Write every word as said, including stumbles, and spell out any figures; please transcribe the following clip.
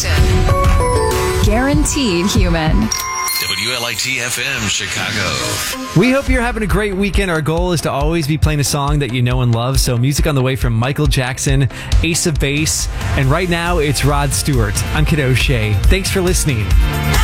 station. Guaranteed human. W L I T F M Chicago. We hope you're having a great weekend. Our goal is to always be playing a song that you know and love. So music on the way from Michael Jackson, Ace of Base, and right now it's Rod Stewart. I'm Kid O'Shea. Thanks for listening.